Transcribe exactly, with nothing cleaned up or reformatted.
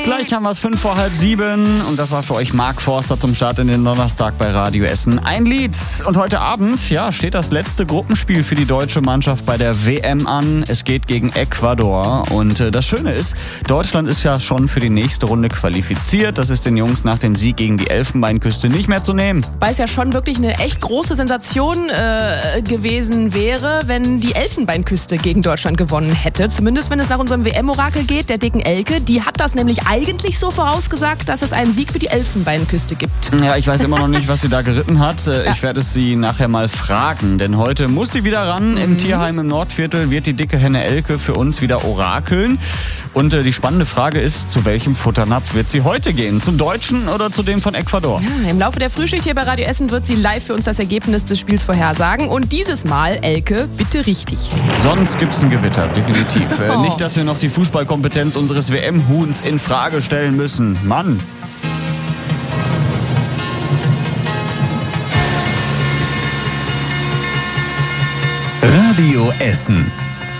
Gleich haben wir es fünf vor halb sieben und das war für euch Mark Forster zum Start in den Donnerstag bei Radio Essen. Ein Lied und heute Abend ja, steht das letzte Gruppenspiel für die deutsche Mannschaft bei der W M an. Es geht gegen Ecuador und äh, das Schöne ist, Deutschland ist ja schon für die nächste Runde qualifiziert. Das ist den Jungs nach dem Sieg gegen die Elfenbeinküste nicht mehr zu nehmen. Weil es ja schon wirklich eine echt große Sensation äh, gewesen wäre, wenn die Elfenbeinküste gegen Deutschland gewonnen hätte. Zumindest wenn es nach unserem W M-Orakel geht, der dicken Elke. Die hat das nämlich eigentlich so vorausgesagt, dass es einen Sieg für die Elfenbeinküste gibt. Ja, ich weiß immer noch nicht, was sie da geritten hat. Ich ja. werde es sie nachher mal fragen, denn heute muss sie wieder ran. Mhm. Im Tierheim im Nordviertel wird die dicke Henne Elke für uns wieder orakeln. Und äh, die spannende Frage ist, zu welchem Futternapf wird sie heute gehen? Zum deutschen oder zu dem von Ecuador? Ja, im Laufe der Frühschicht hier bei Radio Essen wird sie live für uns das Ergebnis des Spiels vorhersagen. Und dieses Mal, Elke, bitte richtig. Sonst gibt's ein Gewitter, definitiv. Oh. Äh, nicht, dass wir noch die Fußballkompetenz unseres W M-Huhns in Frage stellen müssen. Mann! Radio Essen.